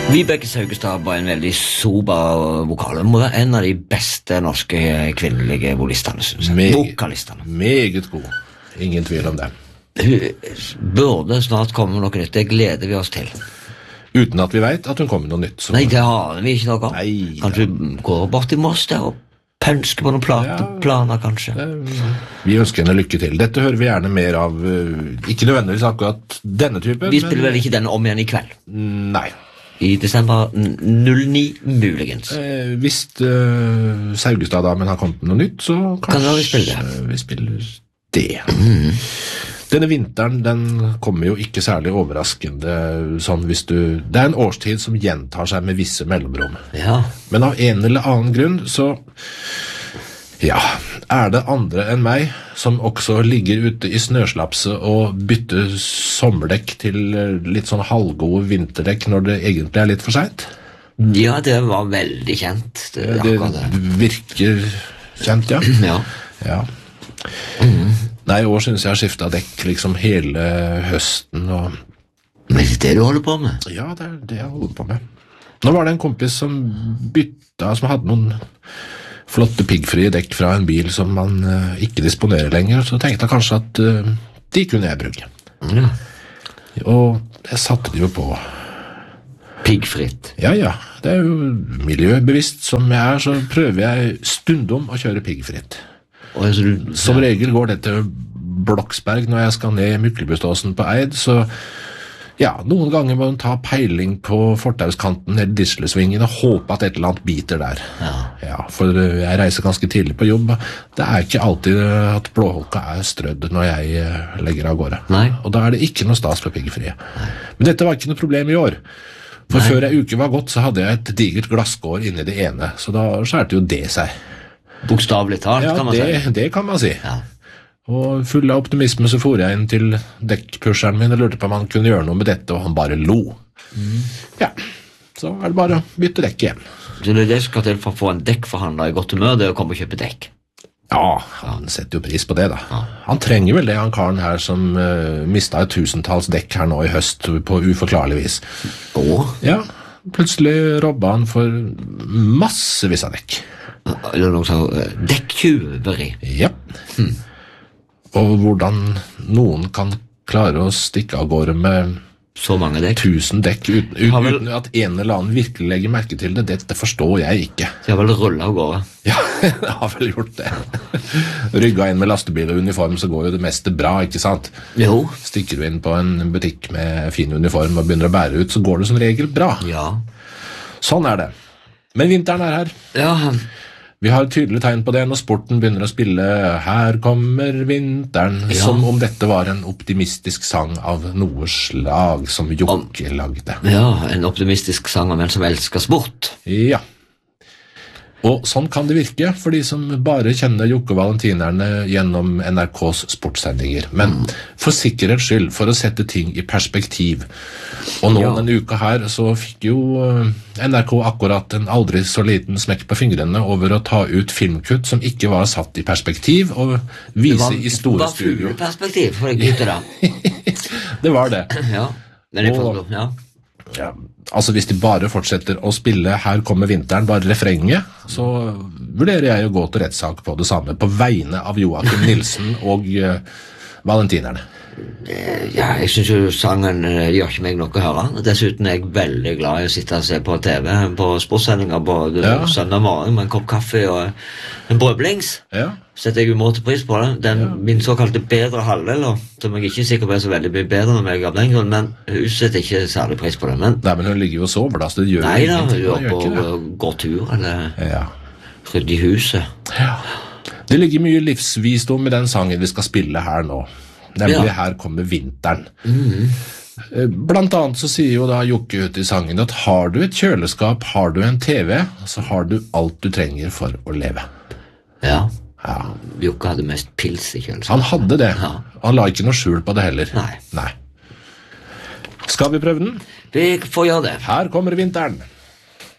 Vibeke Saugestad var en veldig sober vokal. Hun må være en av de beste norske kvinnelige volistene, synes jeg. Vokalistene. Meget god. Ingen tvil om det. Hun burde snart komme noe nytt. Det gleder vi oss til. Uten at vi vet at hun kommer noe nytt. Så... Nei, det har vi ikke noe om. Nei, kanskje hun går bort i Moss der og pønsker på noen planer, kanskje. Vi ønsker henne lykke til. Dette hører vi gjerne mer av, ikke nødvendigvis akkurat denne typen. Vi spiller vel ikke denne om igjen i kveld? Nei. I desember 09 muligens. Hvis Saugestad-damen har kommet med noe nytt, så kanskje vi spiller det. Denne vinteren, den kommer jo ikke særlig overraskende sånn hvis du... Det er en årstid som gjentar seg med visse mellomrom. Ja. Men av en eller annen grunn, så... Ja, er det andre enn meg som også ligger ute i snøslapset og bytter sommerdekk til litt sånn halvgode vinterdekk når det egentlig er litt for sent? Ja, det var veldig kjent. Det virker kjent, ja. Ja. Nei, i år synes jeg har skiftet dekk liksom hele høsten og... Men det er det du holder på med? Ja, det er det jeg holder på med. Nå var det en kompis som bytta, som hadde noen... flotte piggfrie dekk fra en bil som man ikke disponerer lenger, så tenkte jeg kanskje at de kunne jeg bruke. Og jeg satte de jo på. Piggfritt? Ja, det er jo miljøbevisst som jeg er, så prøver jeg stundom å kjøre piggfritt. Som regel går det til Bloksberg når jeg skal ned Myklebuståsen på Eid, så ja, noen ganger må man ta peiling på fortauskanten ned Dislesvingen og håpe at et eller annet biter der. Ja, for jeg reiser ganske tidlig på jobb. Det er ikke alltid at blåholka er strødd når jeg legger av gårde. Nei. Og da er det ikke noe stas på piggfrie. Men dette var ikke noe problem i år. For før ei uke var gått, så hadde jeg et digert glasskår inni det ene, så da skjærte jo det seg. Bokstavlig talt, kan man si. Ja, det kan man si. Ja. Og full av optimisme så for jeg inn til dekkpusheren min og lurte på om han kunne gjøre noe med dette, og han bare lo. Ja, så er det bare å bytte dekk igjen. Så det er det som skal til for å få en dekkforhandler i godt humør, det er å komme og kjøpe dekk? Ja, han setter jo pris på det da. Han trenger vel det, han karen her som mistet 1000-talls dekk her nå i høst på uforklarlig vis. Ja, plutselig robbet han for massevis av dekk. Eller noe sånn dekktyveri? Ja. Og hvordan noen kan klare å stikke av gårde med så mange dekk 1000 dekk uten at en eller annen virkelig legger merke til det, dette forstår jeg ikke. De har vel rullet av gårde? Ja, de har vel gjort det. Rygga inn med lastebil og uniform, så går jo det meste bra, ikke sant? Jo. Stikker du inn på en butikk med fin uniform og begynner å bære ut, så går det som regel bra. Ja. Sånn er det. Men vinteren er her. Ja. Vi har tydelig tegn på det når sporten begynner å spille «Her kommer vinteren», som om dette var en optimistisk sang av noe slag som Jokke lagde. Ja, en optimistisk sang om en som elsker sport. Ja. Og sånn kan det virke for de som bare kjenner Jokke og Valentinerne gjennom NRKs sportssendinger. Men for sikkerhets skyld, for å sette ting i perspektiv. Og nå denne uka her så fikk jo NRK akkurat en aldri så liten smekk på fingrene over å ta ut filmkutt som ikke var satt i perspektiv og vise i store studio. Det var perspektiv for deg gutter da. Det var det. Ja, men jeg forstår, ja. Ja, altså hvis de bare fortsetter å spille «Her kommer vinteren», bare refrenget, så vurderer jeg å gå til rettssak på det samme, på vegne av Joakim Nilsen og Valentinerne. Ja, jeg synes jo sangen gjør ikke meg noe å høre. Dessuten er jeg veldig glad i å sitte og se på TV, på sportssendinger både søndag morgen med en kopp kaffe og en brødblings. Ja. Setter jeg umåte pris på det. Min såkalte bedre halvdel, som jeg ikke er sikker på er så veldig mye bedre med meg av den grunn, men hun setter ikke særlig pris på det. Men... Nei, men hun ligger jo og sover da, så det gjør nei da, hun gjør på går tur, eller rydde i huset. Ja. Det ligger mye livsvisdom i den sangen vi skal spille her nå. Nemlig «Her kommer vinteren». Blant annet så sier jo da Jokke ut i sangen at har du et kjøleskap, har du en TV, så har du alt du trenger for å leve. Ja. Jokke hadde mest pils i kjøleskapet. Han hadde det. Han la ikke noe skjul på det heller. Nei. Skal vi prøve den? Vi får gjøre det. Her kommer vinteren.